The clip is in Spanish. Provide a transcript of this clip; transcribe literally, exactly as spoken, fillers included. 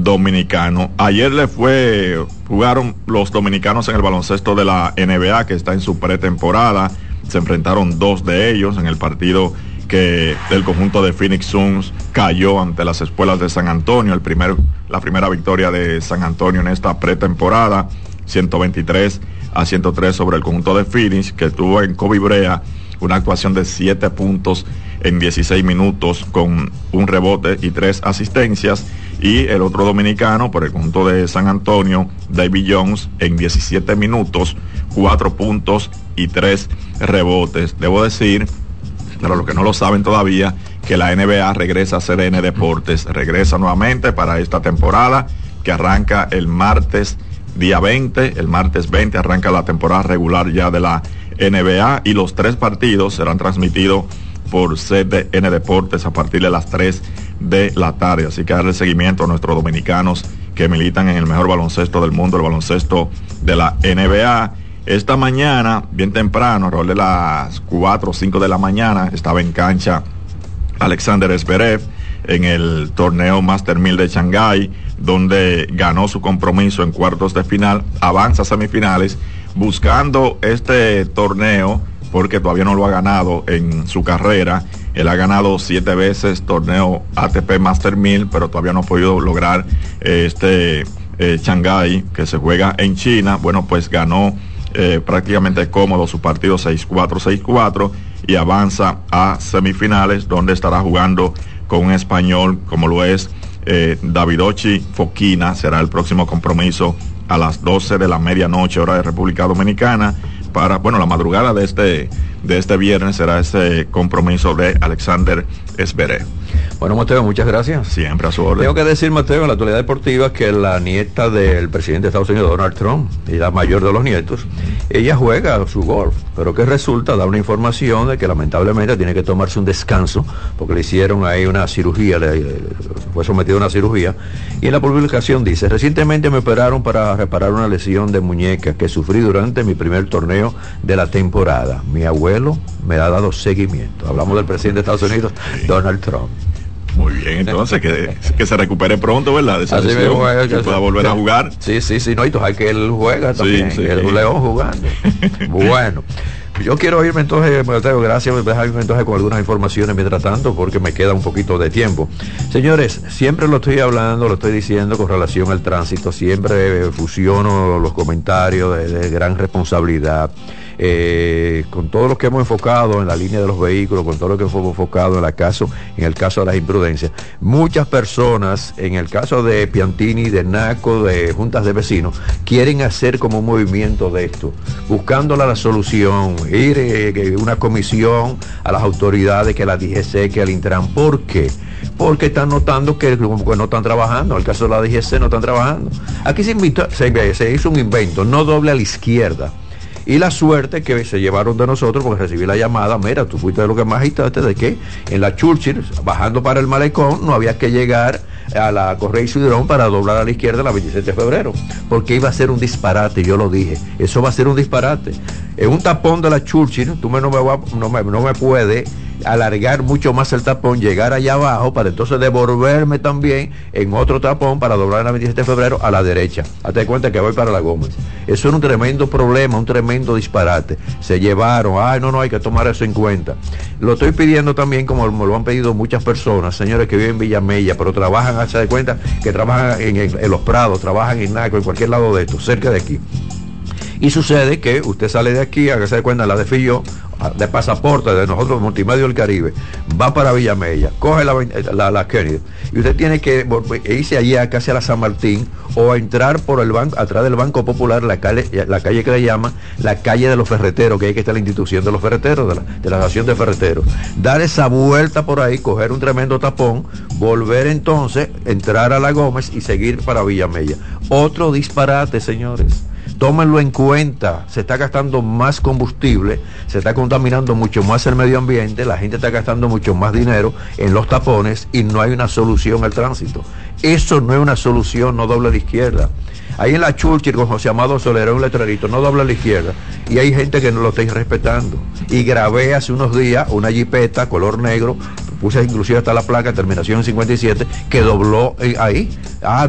dominicano. Ayer le fue, jugaron los dominicanos en el baloncesto de la N B A, que está en su pretemporada. Se enfrentaron dos de ellos en el partido que el conjunto de Phoenix Suns cayó ante las Espuelas de San Antonio, el primer, la primera victoria de San Antonio en esta pretemporada, ciento veintitrés a ciento tres sobre el conjunto de Phoenix, que tuvo en Kobe Brea una actuación de siete puntos en dieciséis minutos con un rebote y tres asistencias, y el otro dominicano por el conjunto de San Antonio, David Jones, en diecisiete minutos, cuatro puntos y tres rebotes. Debo decir, para los que no lo saben todavía, que la N B A regresa a C D N Deportes, regresa nuevamente para esta temporada que arranca el martes día veinte, el martes veinte arranca la temporada regular ya de la N B A, y los tres partidos serán transmitidos por C D N Deportes a partir de las tres de la tarde, así que darle seguimiento a nuestros dominicanos que militan en el mejor baloncesto del mundo, el baloncesto de la N B A. Esta mañana, bien temprano, alrededor de las cuatro o cinco de la mañana, estaba en cancha Alexander Zverev en el torneo Master mil de Shanghái, donde ganó su compromiso en cuartos de final, avanza a semifinales, buscando este torneo porque todavía no lo ha ganado en su carrera. Él ha ganado siete veces torneo A T P Master mil, pero todavía no ha podido lograr eh, este eh, Shanghái, que se juega en China. Bueno, pues ganó eh, prácticamente cómodo su partido seis cuatro, seis cuatro, y avanza a semifinales, donde estará jugando con un español como lo es eh, Davidochi Fokina. Será el próximo compromiso a las doce de la medianoche, hora de República Dominicana. Para, bueno, la madrugada de este, de este viernes será ese compromiso de Alexander Zverev. Bueno, Mateo, muchas gracias. Siempre a su orden. Tengo que decir, Mateo, en la actualidad deportiva, que la nieta del presidente de Estados Unidos, Donald Trump, y la mayor de los nietos, ella juega su golf, pero que resulta, da una información de que lamentablemente tiene que tomarse un descanso, porque le hicieron ahí una cirugía, le, fue sometido a una cirugía, y en la publicación dice: recientemente me operaron para reparar una lesión de muñeca que sufrí durante mi primer torneo de la temporada. Mi abuelo me ha dado seguimiento. Hablamos del presidente de Estados Unidos, Donald Trump. Muy bien, entonces que, que se recupere pronto, ¿verdad? De esa Así lesión, mismo, que, que pueda volver a jugar. Sí, sí, sí, no, y tú sabes que él juega también, sí, sí. el León jugando. Bueno, yo quiero irme entonces, Mateo, gracias, dejarme entonces con algunas informaciones mientras tanto, porque me queda un poquito de tiempo. Señores, siempre lo estoy hablando, lo estoy diciendo con relación al tránsito, siempre fusiono los comentarios de, de gran responsabilidad. Eh, con todo lo que hemos enfocado en la línea de los vehículos, con todo lo que hemos enfocado en, la caso, en el caso de las imprudencias, muchas personas, en el caso de Piantini, de Naco, de juntas de vecinos, quieren hacer como un movimiento de esto, buscando la, la solución, ir eh, una comisión a las autoridades, que la D G C, que el Intran. ¿Por qué? Porque están notando que, que no están trabajando. En el caso de la D G C no están trabajando. Aquí se, invitó, se, se hizo un invento, no doble a la izquierda. Y la suerte que se llevaron de nosotros, porque recibí la llamada: mira, tú fuiste de lo que más agitaste, de que en la Churchill, bajando para el malecón, no había que llegar a la Correa y Cidrón para doblar a la izquierda la veintisiete de febrero, porque iba a ser un disparate. Yo lo dije, eso va a ser un disparate. En un tapón de la Churchill, tú me, no, me va, no, me, no me puedes alargar mucho más el tapón, llegar allá abajo para entonces devolverme también en otro tapón para doblar en la veintisiete de febrero a la derecha. Hazte cuenta que voy para la Gómez. Eso era un tremendo problema, un tremendo disparate. Se llevaron, ay, no, no, hay que tomar eso en cuenta. Lo estoy pidiendo también, como me lo han pedido muchas personas, señores que viven en Villamella, pero trabajan, hazte cuenta que trabajan en, en, en Los Prados, trabajan en Naco, en cualquier lado de esto, cerca de aquí. Y sucede que usted sale de aquí, hágase de cuenta, la de Fillo, de pasaporte de nosotros, Multimedio del Caribe, va para Villamella, coge la, la, la Kennedy, y usted tiene que irse allá casi a la San Martín, o entrar por el banco, atrás del Banco Popular, la calle, la calle que le llaman la calle de los ferreteros, que ahí que está la institución de los ferreteros, de la, de la Asociación de Ferreteros. Dar esa vuelta por ahí, coger un tremendo tapón, volver entonces, entrar a la Gómez y seguir para Villamella. Otro disparate, señores. Tómenlo en cuenta, se está gastando más combustible, se está contaminando mucho más el medio ambiente, la gente está gastando mucho más dinero en los tapones y no hay una solución al tránsito. Eso no es una solución, no doble a la izquierda. Ahí en la Churchill con José Amado Soler, un letrerito, no doble a la izquierda, y hay gente que no lo está respetando. Y grabé hace unos días una jipeta color negro, puse inclusive hasta la placa, terminación en cincuenta y siete, que dobló ahí. Ah,